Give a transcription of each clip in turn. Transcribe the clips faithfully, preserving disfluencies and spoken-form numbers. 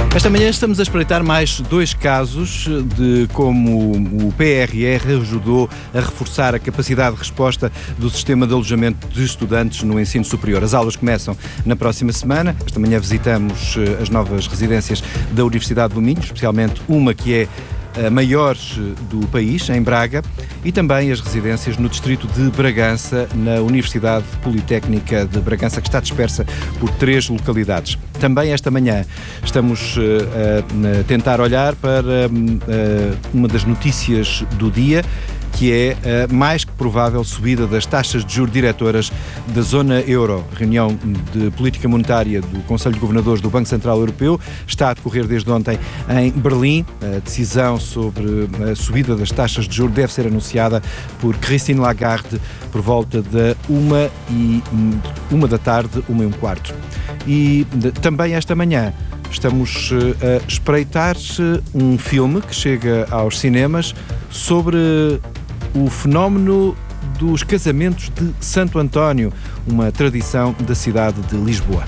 Esta manhã estamos a espreitar mais dois casos de como o P R R ajudou a reforçar a capacidade de resposta do sistema de alojamento de estudantes no ensino superior. As aulas começam na próxima semana. Esta manhã visitamos as novas residências da Universidade do Minho, especialmente uma que é a maior do país, em Braga, e também as residências no distrito de Bragança, na Universidade Politécnica de Bragança, que está dispersa por três localidades. Também esta manhã estamos uh, a tentar olhar para uh, uma das notícias do dia, que é a mais que provável subida das taxas de juros diretoras da zona euro. A reunião de política monetária do Conselho de Governadores do Banco Central Europeu está a decorrer desde ontem em Berlim. A decisão sobre a subida das taxas de juros deve ser anunciada por Christine Lagarde por volta da uma, e, uma da tarde, uma e um quarto. E de, também esta manhã estamos a espreitar um filme que chega aos cinemas sobre o fenómeno dos casamentos de Santo António, uma tradição da cidade de Lisboa.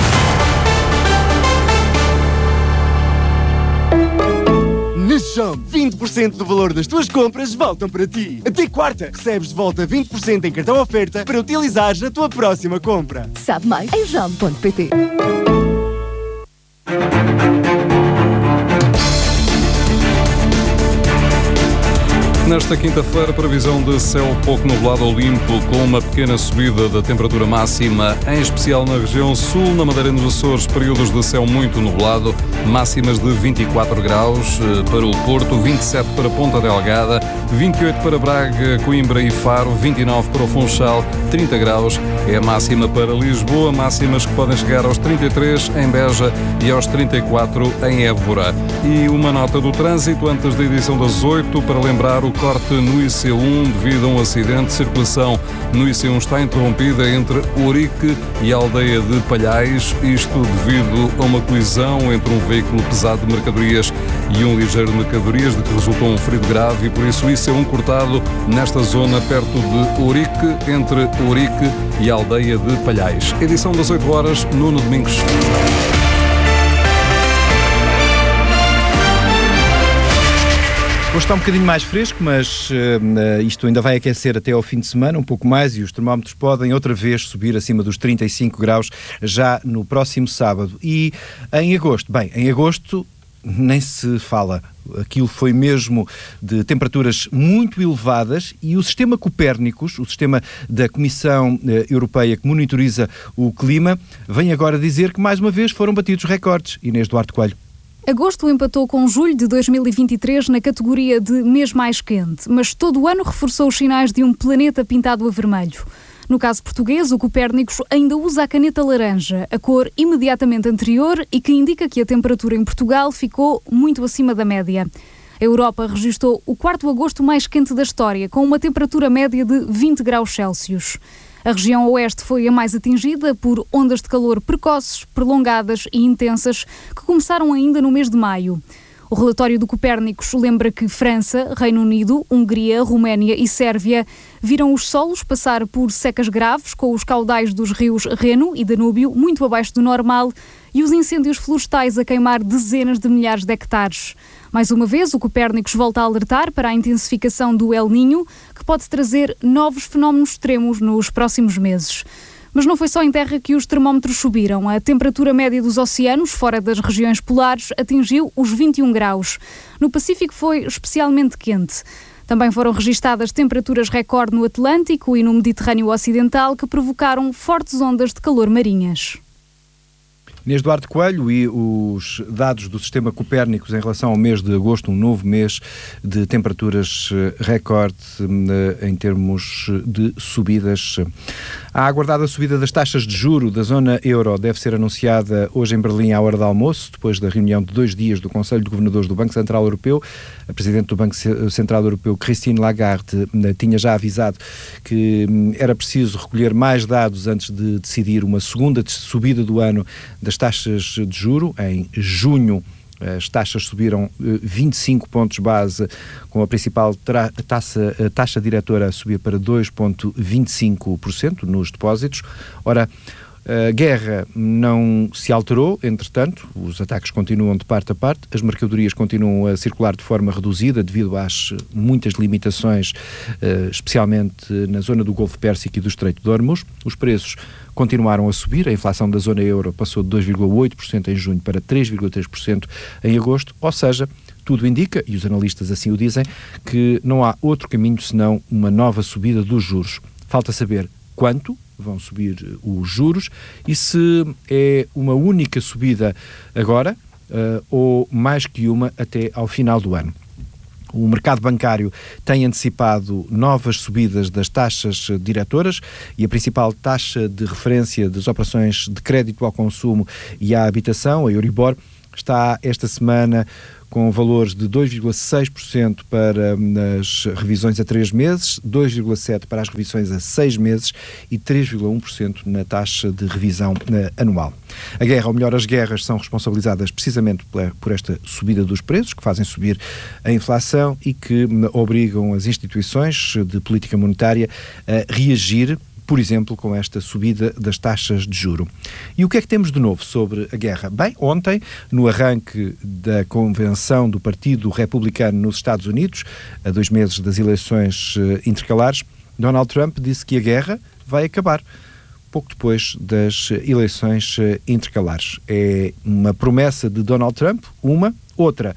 Na Shop, vinte por cento do valor das tuas compras voltam para ti. Até quarta, recebes de volta vinte por cento em cartão oferta para utilizares na tua próxima compra. Sabe mais em jam ponto pt. Nesta quinta-feira, previsão de céu pouco nublado ou limpo, com uma pequena subida da temperatura máxima, em especial na região sul, na Madeira e nos Açores, períodos de céu muito nublado, máximas de vinte e quatro graus para o Porto, vinte e sete para Ponta Delgada, vinte e oito para Braga, Coimbra e Faro, vinte e nove para o Funchal, trinta graus é a máxima para Lisboa, máximas que podem chegar aos trinta e três em Beja e aos trinta e quatro em Évora. E uma nota do trânsito antes da edição das oito, para lembrar o corte no I C um devido a um acidente de circulação no I C um está interrompida entre Ourique e a aldeia de Palhais, isto devido a uma colisão entre um veículo pesado de mercadorias e um ligeiro de mercadorias, de que resultou um ferido grave, e por isso o I C um cortado nesta zona perto de Ourique, entre Ourique e a aldeia de Palhais. Edição das oito horas, Nuno Domingos. Hoje está um bocadinho mais fresco, mas uh, isto ainda vai aquecer até ao fim de semana, um pouco mais, e os termómetros podem outra vez subir acima dos trinta e cinco graus já no próximo sábado. E em agosto, bem, em agosto nem se fala. Aquilo foi mesmo de temperaturas muito elevadas, e o sistema Copérnicos, o sistema da Comissão Europeia que monitoriza o clima, vem agora dizer que mais uma vez foram batidos recordes. Inês Duarte Coelho. Agosto empatou com julho de dois mil e vinte e três na categoria de mês mais quente, mas todo o ano reforçou os sinais de um planeta pintado a vermelho. No caso português, o Copérnicos ainda usa a caneta laranja, a cor imediatamente anterior e que indica que a temperatura em Portugal ficou muito acima da média. A Europa registrou o quarto agosto mais quente da história, com uma temperatura média de vinte graus Celsius. A região oeste foi a mais atingida por ondas de calor precoces, prolongadas e intensas, que começaram ainda no mês de maio. O relatório do Copérnicos lembra que França, Reino Unido, Hungria, Roménia e Sérvia viram os solos passar por secas graves, com os caudais dos rios Reno e Danúbio muito abaixo do normal e os incêndios florestais a queimar dezenas de milhares de hectares. Mais uma vez, o Copérnicos volta a alertar para a intensificação do El Niño, que pode trazer novos fenómenos extremos nos próximos meses. Mas não foi só em terra que os termómetros subiram. A temperatura média dos oceanos, fora das regiões polares, atingiu os vinte e um graus. No Pacífico foi especialmente quente. Também foram registadas temperaturas recorde no Atlântico e no Mediterrâneo Ocidental, que provocaram fortes ondas de calor marinhas. Inês Duarte Coelho, e os dados do sistema Copérnicos em relação ao mês de agosto, um novo mês de temperaturas recorde em termos de subidas. A aguardada subida das taxas de juro da zona euro deve ser anunciada hoje em Berlim à hora do almoço, depois da reunião de dois dias do Conselho de Governadores do Banco Central Europeu. A Presidente do Banco Central Europeu, Christine Lagarde, tinha já avisado que era preciso recolher mais dados antes de decidir uma segunda subida do ano das taxas de juro. Em junho, as taxas subiram vinte e cinco pontos base, com a principal tra- taxa, a taxa diretora a subir para dois vírgula vinte e cinco por cento nos depósitos. Ora, A guerra não se alterou, entretanto, os ataques continuam de parte a parte, as mercadorias continuam a circular de forma reduzida devido às muitas limitações, especialmente na zona do Golfo Pérsico e do Estreito de Hormuz. Os preços continuaram a subir, a inflação da zona euro passou de dois vírgula oito por cento em junho para três vírgula três por cento em agosto, ou seja, tudo indica, e os analistas assim o dizem, que não há outro caminho senão uma nova subida dos juros. Falta saber quanto vão subir os juros e se é uma única subida agora uh, ou mais que uma até ao final do ano. O mercado bancário tem antecipado novas subidas das taxas diretoras e a principal taxa de referência das operações de crédito ao consumo e à habitação, a Euribor, está esta semana com valores de dois vírgula seis por cento para as revisões a três meses, dois vírgula sete por cento para as revisões a seis meses e três vírgula um por cento na taxa de revisão anual. A guerra, ou melhor, as guerras, são responsabilizadas precisamente por esta subida dos preços, que fazem subir a inflação e que obrigam as instituições de política monetária a reagir, por exemplo, com esta subida das taxas de juro. E o que é que temos de novo sobre a guerra? Bem, ontem, no arranque da convenção do Partido Republicano nos Estados Unidos, a dois meses das eleições intercalares, Donald Trump disse que a guerra vai acabar pouco depois das eleições intercalares. É uma promessa de Donald Trump, uma. Outra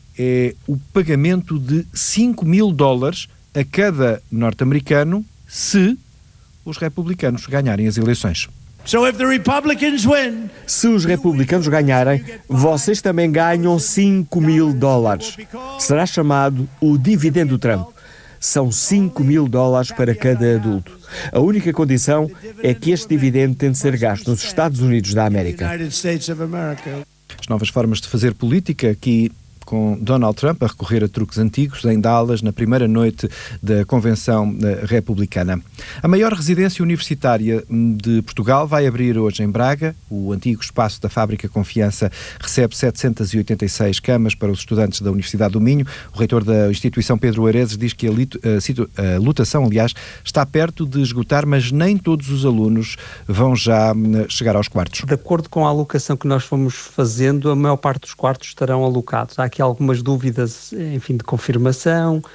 é o pagamento de cinco mil dólares a cada norte-americano se os republicanos ganharem as eleições. So if the Republicans win, se os republicanos ganharem, vocês também ganham cinco mil dólares. Será chamado o dividendo Trump. São cinco mil dólares para cada adulto. A única condição é que este dividendo tem de ser gasto nos Estados Unidos da América. As novas formas de fazer política aqui, com Donald Trump a recorrer a truques antigos em Dallas, na primeira noite da convenção republicana. A maior residência universitária de Portugal vai abrir hoje em Braga. O antigo espaço da Fábrica Confiança recebe setecentas e oitenta e seis camas para os estudantes da Universidade do Minho. O reitor da instituição, Pedro Areses, diz que a, lito, a, a lotação, aliás, está perto de esgotar, mas nem todos os alunos vão já chegar aos quartos. De acordo com a alocação que nós fomos fazendo, a maior parte dos quartos estarão alocados. Há aqui algumas dúvidas, enfim, de confirmação,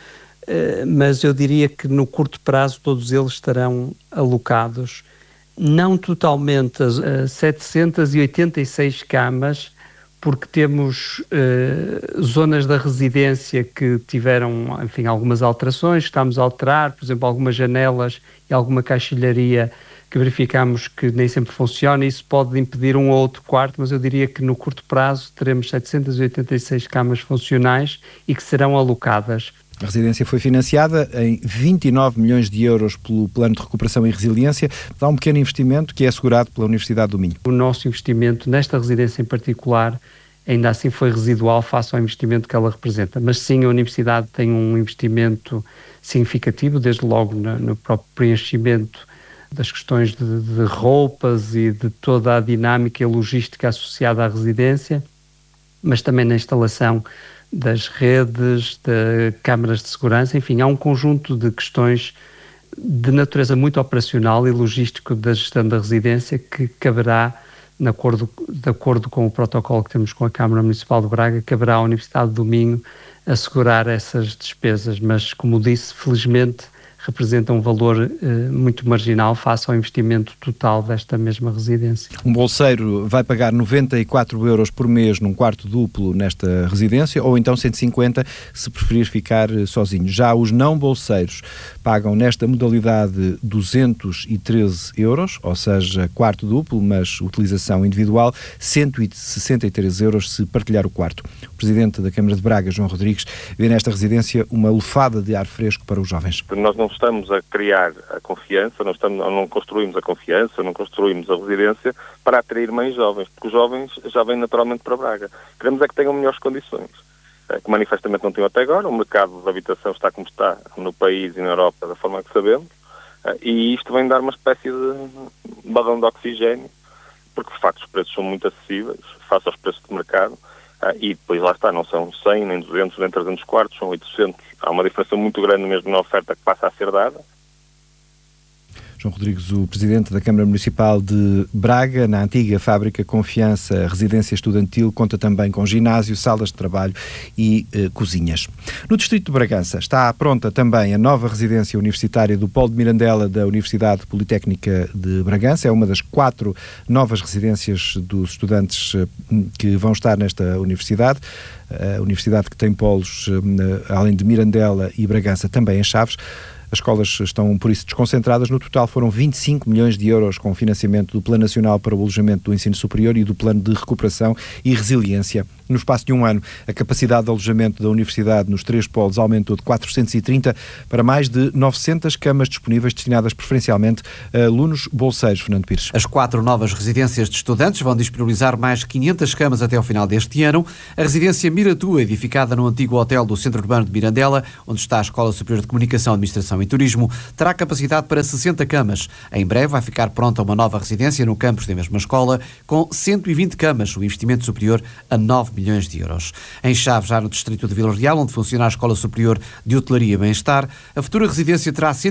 mas eu diria que no curto prazo todos eles estarão alocados. Não totalmente as setecentas e oitenta e seis camas, porque temos uh, zonas da residência que tiveram, enfim, algumas alterações, estamos a alterar, por exemplo, algumas janelas e alguma caixilharia que verificamos que nem sempre funciona, e isso pode impedir um ou outro quarto, mas eu diria que no curto prazo teremos setecentas e oitenta e seis camas funcionais e que serão alocadas. A residência foi financiada em vinte e nove milhões de euros pelo Plano de Recuperação e Resiliência. Dá um pequeno investimento que é assegurado pela Universidade do Minho. O nosso investimento nesta residência em particular ainda assim foi residual face ao investimento que ela representa, mas sim a Universidade tem um investimento significativo, desde logo no, no próprio preenchimento das questões de, de roupas e de toda a dinâmica e logística associada à residência, mas também na instalação das redes, de câmaras de segurança, enfim, há um conjunto de questões de natureza muito operacional e logístico da gestão da residência que caberá, de acordo, de acordo com o protocolo que temos com a Câmara Municipal de Braga, caberá à Universidade do Minho assegurar essas despesas, mas, como disse, felizmente representa um valor eh, muito marginal face ao investimento total desta mesma residência. Um bolseiro vai pagar noventa e quatro euros por mês num quarto duplo nesta residência, ou então cento e cinquenta se preferir ficar sozinho. Já os não bolseiros pagam nesta modalidade duzentos e treze euros, ou seja, quarto duplo, mas utilização individual, cento e sessenta e três euros se partilhar o quarto. O Presidente da Câmara de Braga, João Rodrigues, vê nesta residência uma lufada de ar fresco para os jovens. Nós não estamos a criar a confiança, não, estamos, não construímos a confiança, não construímos a residência para atrair mais jovens, porque os jovens já vêm naturalmente para Braga. Queremos é que tenham melhores condições, que manifestamente não tinham até agora. O mercado de habitação está como está no país e na Europa, da forma que sabemos, e isto vem dar uma espécie de balão de oxigênio, porque de facto os preços são muito acessíveis face aos preços de mercado. Ah, e depois lá está, não são cem, nem duzentos, nem trezentos quartos, são oitocentos. Há uma diferença muito grande mesmo na oferta que passa a ser dada. João Rodrigues, o Presidente da Câmara Municipal de Braga, na antiga fábrica Confiança Residência Estudantil, conta também com ginásio, salas de trabalho e eh, cozinhas. No distrito de Bragança está pronta também a nova residência universitária do Polo de Mirandela da Universidade Politécnica de Bragança. É uma das quatro novas residências dos estudantes eh, que vão estar nesta universidade. A universidade que tem polos, eh, além de Mirandela e Bragança, também em Chaves. As escolas estão, por isso, desconcentradas. No total foram vinte e cinco milhões de euros com financiamento do Plano Nacional para o Alojamento do Ensino Superior e do Plano de Recuperação e Resiliência. No espaço de um ano, a capacidade de alojamento da Universidade nos três polos aumentou de quatrocentos e trinta para mais de novecentas camas disponíveis, destinadas preferencialmente a alunos bolseiros. Fernando Pires. As quatro novas residências de estudantes vão disponibilizar mais quinhentas camas até ao final deste ano. A residência Miratua, edificada no antigo hotel do Centro Urbano de Mirandela, onde está a Escola Superior de Comunicação, Administração e Turismo, terá capacidade para sessenta camas. Em breve vai ficar pronta uma nova residência no campus da mesma escola, com cento e vinte camas, o investimento superior a nove milhões de euros. Em Chaves, já no distrito de Vila Real, onde funciona a Escola Superior de Hotelaria e Bem-Estar, a futura residência terá